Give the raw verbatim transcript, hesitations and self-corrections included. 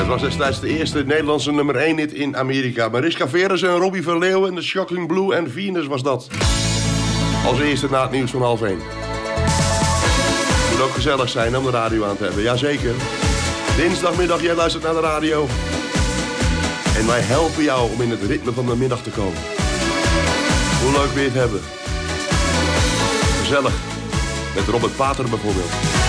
was destijds de eerste Nederlandse nummer één hit in Amerika. Mariska Veres en Robbie van Leeuwen en The Shocking Blue en Venus was dat. Als eerste na het nieuws van half één. Het moet ook gezellig zijn om de radio aan te hebben, jazeker. Dinsdagmiddag, jij luistert naar de radio. En wij helpen jou om in het ritme van de middag te komen. Hoe leuk wil je het hebben? Gezellig. Met Robert Pater bijvoorbeeld.